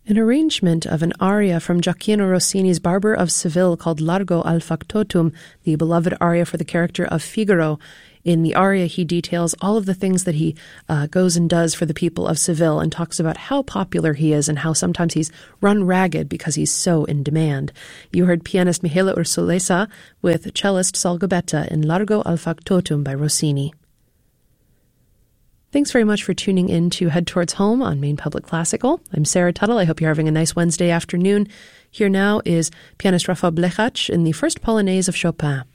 An arrangement of an aria from Gioacchino Rossini's Barber of Seville called Largo al Factotum, the beloved aria for the character of Figaro. In the aria, he details all of the things that he goes and does for the people of Seville and talks about how popular he is and how sometimes he's run ragged because he's so in demand. You heard pianist Mihaela Ursulesa with cellist Sol Gabetta in Largo al Factotum by Rossini. Thanks very much for tuning in to Head Towards Home on Maine Public Classical. I'm Sarah Tuttle. I hope you're having a nice Wednesday afternoon. Here now is pianist Rafał Blechacz in the first Polonaise of Chopin.